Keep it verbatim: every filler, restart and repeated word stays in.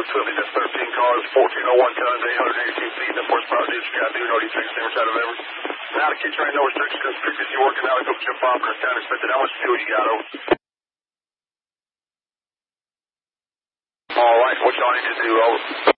Swiftly, that's thirteen cars, fourteen oh one tons, eight hundred eighty-two feet, and the horsepower did you got to do, no defects, never side of ever. Now to keep train, no restrictions, frequency working out, go jump off, and down expected, how much fuel you got, over? All right, what y'all need to do, over?